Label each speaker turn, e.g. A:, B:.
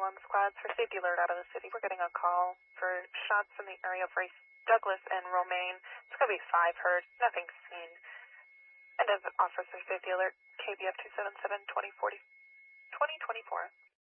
A: squads for safety alert out of the city. We're getting a call for shots in the area of Race Douglas and Romaine. It's going to be 5 heard, nothing seen. End of officer safety alert, KBF 277 2040 2024.